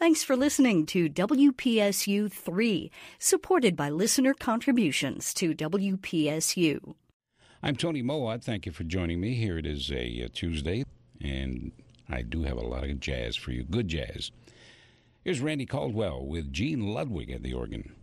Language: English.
Thanks for listening to WPSU 3, supported by listener contributions to WPSU. I'm Tony Mowat. Thank you for joining me. Here it is a Tuesday, and I do have a lot of jazz for you, good jazz. Here's Randy Caldwell with Gene Ludwig at the organ.